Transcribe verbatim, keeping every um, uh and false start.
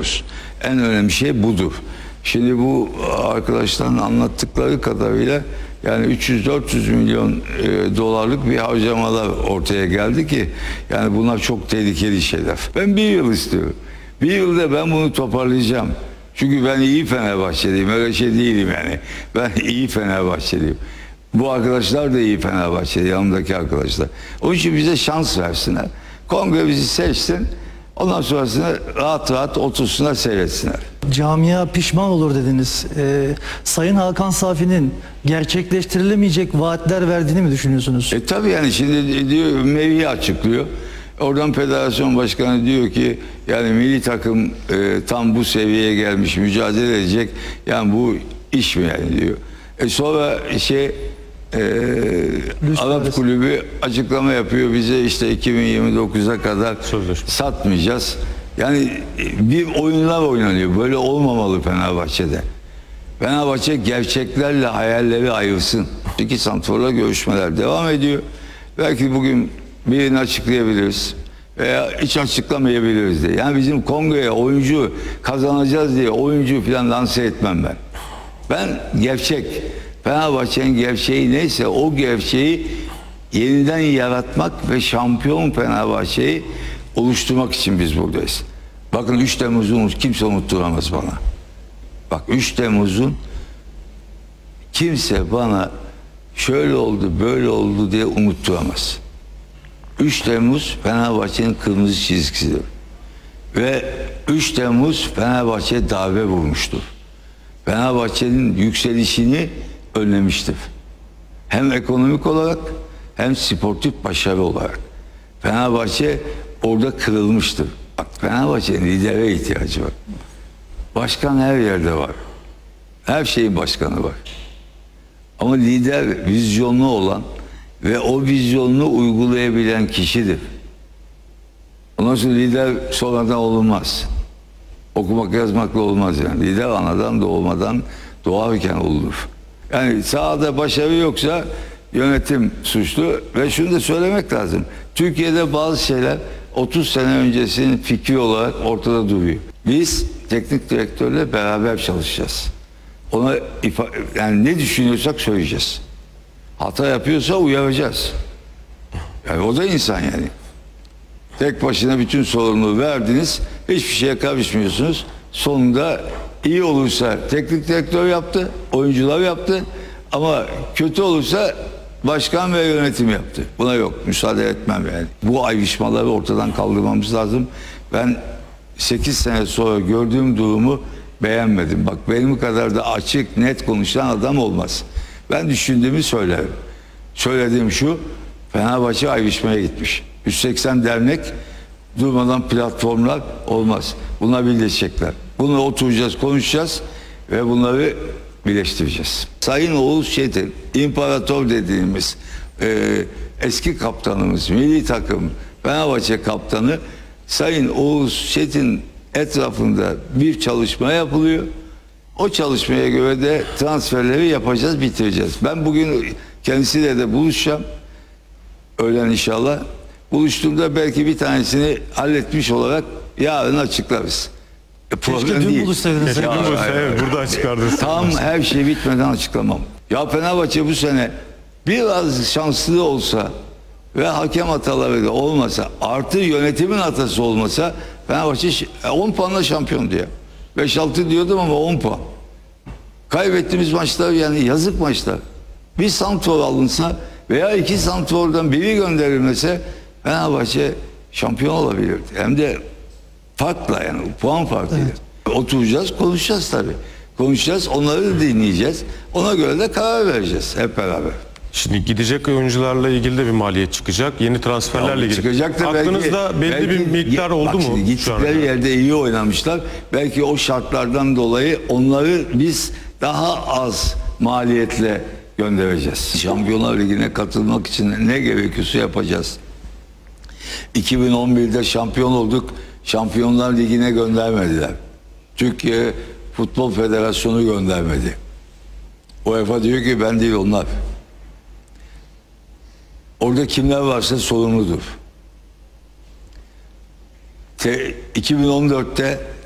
yapamıyoruz. En önemli şey budur. Şimdi bu arkadaşların anlattıkları kadarıyla yani üç yüz dört yüz milyon e, dolarlık bir harcamalar ortaya geldi ki yani bunlar çok tehlikeli şeyler. Ben bir yıl istiyorum. Bir yılda ben bunu toparlayacağım. Çünkü ben iyi Fenerbahçeliyim. Öyle şey değilim yani. Ben iyi Fenerbahçeliyim. Bu arkadaşlar da iyi Fenerbahçeli, yanımdaki arkadaşlar. Onun için bize şans versinler. Kongre bizi seçsin. Ondan sonrasında rahat rahat otursunlar, seyretsinler. Camia pişman olur dediniz. Ee, Sayın Hakan Safi'nin gerçekleştirilemeyecek vaatler verdiğini mi düşünüyorsunuz? E tabii yani şimdi diyor, mevhi açıklıyor. Oradan federasyon başkanı diyor ki yani milli takım e, tam bu seviyeye gelmiş, mücadele edecek. Yani bu iş mi yani diyor. E sonra şey e, Arap Kulübü açıklama yapıyor bize, işte iki bin yirmi dokuza kadar Sözleşme. satmayacağız. Yani bir oyunlar oynanıyor. Böyle olmamalı Fenerbahçe'de. Fenerbahçe gerçeklerle hayalleri ayırsın. İki santrforla görüşmeler devam ediyor. Belki bugün birini açıklayabiliriz veya hiç açıklamayabiliriz diye. Yani bizim kongreye oyuncu kazanacağız diye oyuncu falan lanse etmem ben. Ben gerçek, Fenerbahçe'nin gerçeği neyse o gerçeği yeniden yaratmak ve şampiyon Fenerbahçe'yi oluşturmak için biz buradayız. Bakın üç Temmuz'u kimse unutturamaz bana. Bak üç Temmuz'un kimse bana şöyle oldu böyle oldu diye unutturamaz. üç Temmuz Fenerbahçe'nin kırmızı çizgisidir. Ve üç Temmuz Fenerbahçe'ye darbe vurmuştur. Fenerbahçe'nin yükselişini önlemiştir. Hem ekonomik olarak hem sportif başarı olarak. Fenerbahçe orada kırılmıştır. Bak Fenerbahçe'nin lidere ihtiyacı var. Başkan her yerde var. Her şeyin başkanı var. Ama lider vizyonlu olan ve o vizyonunu uygulayabilen kişidir. Ondan sonra lider sonradan olunmaz. Okumak yazmakla olmaz yani. Lider anadan doğmadan doğarken olunur. Yani sahada başarı yoksa yönetim suçlu ve şunu da söylemek lazım. Türkiye'de bazı şeyler otuz sene öncesinin fikri olarak ortada duruyor. Biz teknik direktörle beraber çalışacağız. Ona yani ne düşünüyorsak söyleyeceğiz. Hata yapıyorsa uyaracağız. Yani o da insan yani. Tek başına bütün sorumluluğu verdiniz. Hiçbir şeye karışmıyorsunuz. Sonunda iyi olursa teknik direktör yaptı, oyuncular yaptı. Ama kötü olursa başkan ve yönetim yaptı. Buna yok, müsaade etmem yani. Bu ayrışmaları ortadan kaldırmamız lazım. Ben sekiz sene sonra gördüğüm durumu beğenmedim. Bak benim kadar da açık, net konuşan adam olmaz. Ben düşündüğümü söylerim. Söylediğim şu, Fenerbahçe ayrışmaya gitmiş. yüz seksen dernek durmadan platformlar olmaz. Bunlar birleşecekler. Bunu oturacağız, konuşacağız ve bunları birleştireceğiz. Sayın Oğuz Çetin, imparator dediğimiz e, eski kaptanımız, milli takım, Fenerbahçe kaptanı Sayın Oğuz Çetin etrafında bir çalışma yapılıyor. O çalışmaya göre de transferleri yapacağız, bitireceğiz. Ben bugün kendisiyle de buluşacağım. Öğlen inşallah. Buluştuğumda belki bir tanesini halletmiş olarak yarın açıklarız. E, Keşke dün buluşsaydınız. Ya, evet, buradan çıkardınız. Tam her şey bitmeden açıklamam. Ya Fenerbahçe bu sene biraz şanslı olsa ve hakem hataları da olmasa, artı yönetimin hatası olmasa Fenerbahçe on puanla şampiyon diyor. beş altı diyordum ama on puan. Kaybettiğimiz maçlar yani yazık maçlar. Bir santrfor alınsa veya iki santrfordan biri gönderilmese Fenerbahçe şampiyon olabilirdi. Hem de farkla yani puan farkıyla. Evet. Oturacağız, konuşacağız tabii. Konuşacağız, onları da dinleyeceğiz. Ona göre de karar vereceğiz hep beraber. Şimdi gidecek oyuncularla ilgili de bir maliyet çıkacak. Yeni transferlerle ilgili. Çıkacak da aklınızda belki, belli belki, bir miktar bak oldu mu? Şimdi gittikleri yerde iyi oynamışlar. Belki o şartlardan dolayı onları biz daha az maliyetle göndereceğiz. Şampiyonlar Ligi'ne katılmak için ne gerekiyorsa yapacağız. iki bin on birde şampiyon olduk. Şampiyonlar Ligi'ne göndermediler. Türkiye Futbol Federasyonu göndermedi. UEFA diyor ki ben değil onlar. Orada kimler varsa sorumludur. Te, iki bin on dörtte